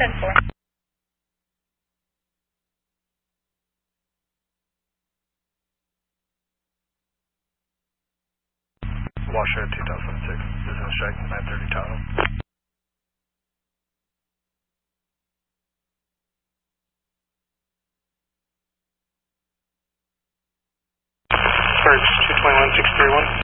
10-4. Washoe 2006, business strike 930 Tahoe. Birds 221-631.